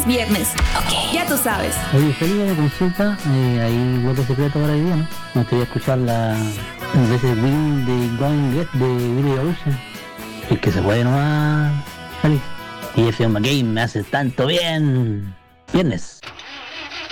es viernes. Ok, ya tú sabes. Oye, Felipe, una consulta. Hay voto secreto para hoy día, ¿no? Me gustaría escuchar de ese Win de Going Get de Billy Ocean. El que se puede nomás, Felipe. Y ese McCain me hace tanto bien. Viernes.